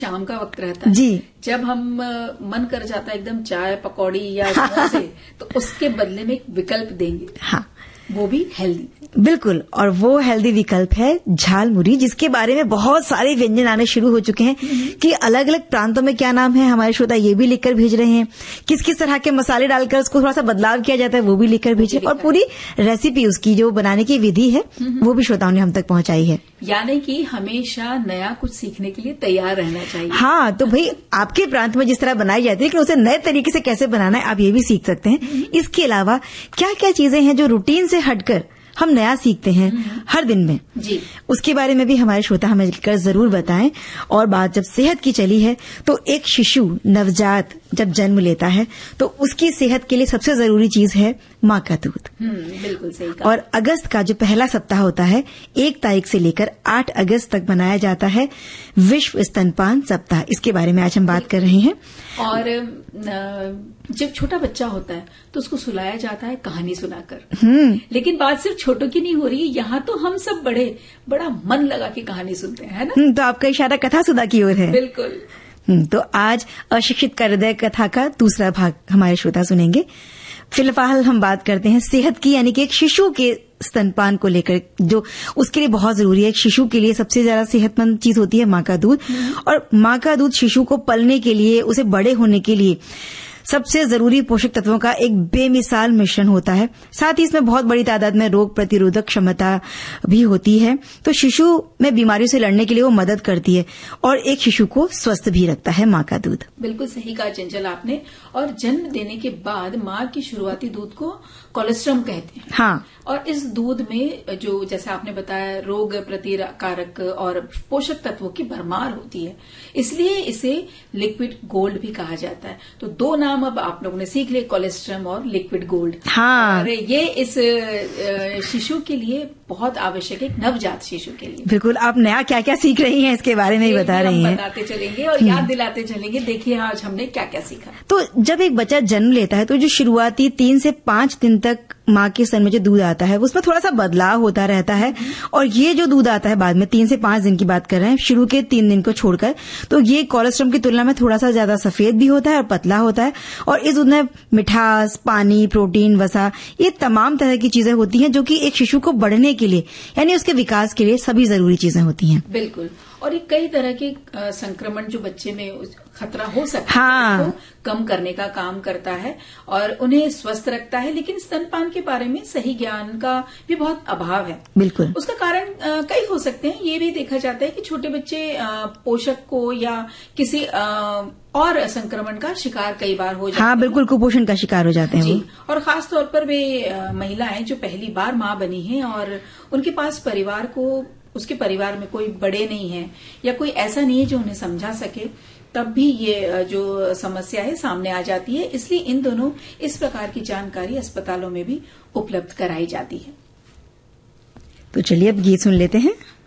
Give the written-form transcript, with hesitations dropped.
शाम का वक्त रहता है जी, जब हम मन कर जाता है एकदम चाय पकौड़ी या समोसे तो उसके बदले में एक विकल्प देंगे। हाँ, वो भी हेल्दी। बिल्कुल। और वो हेल्दी विकल्प है झालमुरी, जिसके बारे में बहुत सारे व्यंजन आने शुरू हो चुके हैं कि अलग अलग प्रांतों में क्या नाम है। हमारे श्रोता ये भी लिखकर भेज रहे हैं, किस किस तरह के मसाले डालकर उसको थोड़ा सा बदलाव किया जाता है वो भी लिखकर भेजे, और पूरी रेसिपी उसकी जो बनाने की विधि है वो भी श्रोताओं ने हम तक पहुंचाई है। यानी कि हमेशा नया कुछ सीखने के लिए तैयार रहना चाहिए। हाँ, तो भाई आपके प्रांत में जिस तरह बनाई जाती है लेकिन उसे नए तरीके से कैसे बनाना है आप ये भी सीख सकते हैं। इसके अलावा क्या क्या चीजें हैं जो रूटीन से हटकर हम नया सीखते हैं हर दिन में जी, उसके बारे में भी हमारे श्रोता हमें लिखकर जरूर बताएं। और बात जब सेहत की चली है तो एक शिशु नवजात जब जन्म लेता है तो उसकी सेहत के लिए सबसे जरूरी चीज है माँ का दूध। बिल्कुल सही कहा। और अगस्त का जो पहला सप्ताह होता है 1 तारीख से लेकर 8 अगस्त तक मनाया जाता है विश्व स्तनपान सप्ताह। इसके बारे में आज हम बात कर रहे हैं। और जब छोटा बच्चा होता है तो उसको सुलाया जाता है कहानी सुनाकर, लेकिन बात सिर्फ छोटों की नहीं हो रही है, यहाँ तो हम सब बड़ा मन लगा के कहानी सुनते हैं, है ना? तो आपका इशारा कथा सुधा की ओर है। बिल्कुल। तो आज अशिक्षित का हृदय कथा का दूसरा भाग हमारे श्रोता सुनेंगे। फिलहाल हम बात करते हैं सेहत की, यानी कि एक शिशु के स्तनपान को लेकर जो उसके लिए बहुत जरूरी है। एक शिशु के लिए सबसे ज्यादा सेहतमंद चीज होती है माँ का दूध, और माँ का दूध शिशु को पलने के लिए, उसे बड़े होने के लिए सबसे जरूरी पोषक तत्वों का एक बेमिसाल मिश्रण होता है। साथ ही इसमें बहुत बड़ी तादाद में रोग प्रतिरोधक क्षमता भी होती है, तो शिशु में बीमारियों से लड़ने के लिए वो मदद करती है और एक शिशु को स्वस्थ भी रखता है माँ का दूध। बिल्कुल सही कहा चंचल आपने। और जन्म देने के बाद माँ की शुरुआती दूध को कोलेस्ट्रम कहते हैं। हाँ, और इस दूध में जो जैसे आपने बताया रोग प्रतिकारक और पोषक तत्वों की भरमार होती है, इसलिए इसे लिक्विड गोल्ड भी कहा जाता है। तो 2 नाम अब आप लोगों ने सीख लिए, कोलेस्ट्रम और लिक्विड गोल्ड। हाँ, और ये इस शिशु के लिए बहुत आवश्यक है, एक नवजात शिशु के लिए। बिल्कुल। आप नया क्या क्या सीख रही हैं इसके बारे में ही बता रही हैं। बताते चलेंगे और याद दिलाते चलेंगे। देखिए आज हमने क्या क्या सीखा। तो जब एक बच्चा जन्म लेता है तो जो शुरुआती 3 से 5 दिन तक माँ के स्तन में जो दूध आता है उसमें थोड़ा सा बदलाव होता रहता है, और ये जो दूध आता है बाद में 3 से 5 दिन की बात कर रहे हैं, शुरू के 3 दिन को छोड़कर, तो ये कोलेस्ट्रॉम की तुलना में थोड़ा सा ज्यादा सफेद भी होता है और पतला होता है। और इस दूध में मिठास, पानी, प्रोटीन, वसा, ये तमाम तरह की चीजें होती हैं जो कि एक शिशु को बढ़ने के लिए यानी उसके विकास के लिए सभी जरूरी चीजें होती हैं। बिल्कुल। और ये कई तरह के संक्रमण जो बच्चे में खतरा हो सकता हाँ, है उसको कम करने का काम करता है और उन्हें स्वस्थ रखता है। लेकिन स्तनपान के बारे में सही ज्ञान का भी बहुत अभाव है। बिल्कुल। उसका कारण कई हो सकते हैं। ये भी देखा जाता है कि छोटे बच्चे पोषक को या किसी और संक्रमण का शिकार कई बार हो जाते हैं। हाँ, बिल्कुल, कुपोषण का शिकार हो जाते हैं जी। वो। और खास तौर पर वे महिलाएं जो पहली बार माँ बनी हैं और उनके पास उसके परिवार में कोई बड़े नहीं है या कोई ऐसा नहीं है जो उन्हें समझा सके, तब भी ये जो समस्या है सामने आ जाती है। इसलिए इन दोनों इस प्रकार की जानकारी अस्पतालों में भी उपलब्ध कराई जाती है। तो चलिए अब गीत सुन लेते हैं।